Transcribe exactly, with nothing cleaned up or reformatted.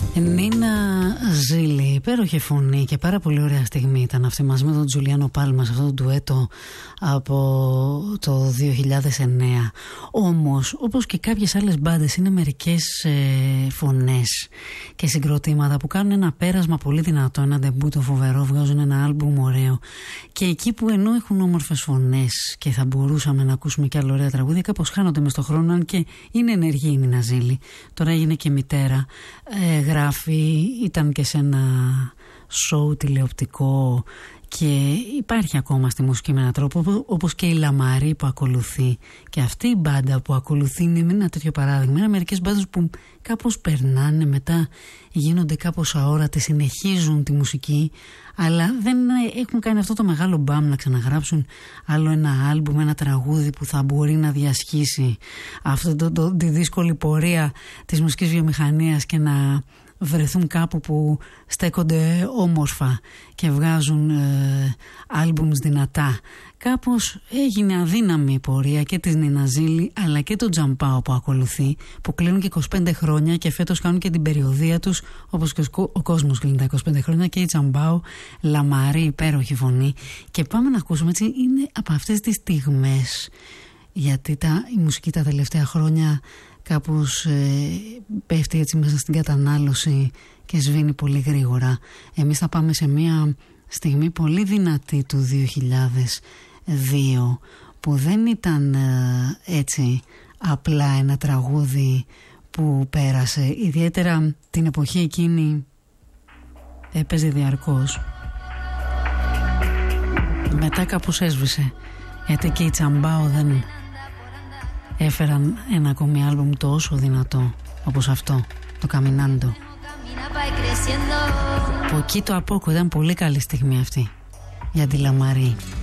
Νίνα Ζήλη, υπέροχη φωνή και πάρα πολύ ωραία στιγμή ήταν αυτή μας με τον Τζουλιάνο Πάλμα σε αυτό το ντουέτο από το δύο χιλιάδες εννέα. Όμως, όπως και κάποιες άλλες μπάντες, είναι μερικές ε, φωνές και συγκροτήματα που κάνουν ένα πέρασμα πολύ δυνατό, ένα ντεμπούτο φοβερό, βγάζουν ένα άλμπουμ ωραίο και εκεί που ενώ έχουν όμορφες φωνές και θα μπορούσαμε να ακούσουμε και άλλα ωραία τραγούδια, κάπως χάνονται μες στο χρόνο, αν και είναι ενεργή η Νίνα Ζήλη. Τώρα έγινε και μητέρα, ε, γράφει, ήταν και σε ένα σοου τηλεοπτικό και υπάρχει ακόμα στη μουσική με έναν τρόπο, όπως και η Λαμαρή που ακολουθεί. Και αυτή η μπάντα που ακολουθεί είναι ένα τέτοιο παράδειγμα. Είναι μερικές μπάντες που κάπως περνάνε, μετά γίνονται κάπως αόρατες, συνεχίζουν τη μουσική, αλλά δεν έχουν κάνει αυτό το μεγάλο μπαμ να ξαναγράψουν άλλο ένα άλμπουμ, ένα τραγούδι που θα μπορεί να διασχίσει αυτή το, το, τη δύσκολη πορεία της μουσικής βιομηχανίας και να βρεθούν κάπου που στέκονται όμορφα και βγάζουν ε, άλμπουμς δυνατά. Κάπως έγινε αδύναμη η πορεία και της Νίνα Ζήλη αλλά και του Τζαμπάο που ακολουθεί, που κλείνουν και είκοσι πέντε χρόνια και φέτος κάνουν και την περιοδία τους, όπως και ο κόσμος κλείνει τα είκοσι πέντε χρόνια, και η Τζαμπάο, Λαμαρή, υπέροχη φωνή. Και πάμε να ακούσουμε, έτσι είναι από αυτές τις στιγμές, γιατί τα, η μουσική τα τελευταία χρόνια κάπως ε, πέφτει έτσι μέσα στην κατανάλωση και σβήνει πολύ γρήγορα. Εμείς θα πάμε σε μια στιγμή πολύ δυνατή του δύο χιλιάδες δύο, που δεν ήταν ε, έτσι απλά ένα τραγούδι που πέρασε, ιδιαίτερα την εποχή εκείνη έπαιζε διαρκώς. Μετά κάπως έσβησε, γιατί και η Τζαμπάο δεν έφεραν ένα ακόμη άλμπουμ τόσο δυνατό όπως αυτό, το Καμινάντο. Ποκίτο Απόκο, ήταν πολύ καλή στιγμή αυτή για τη Λαμαρή.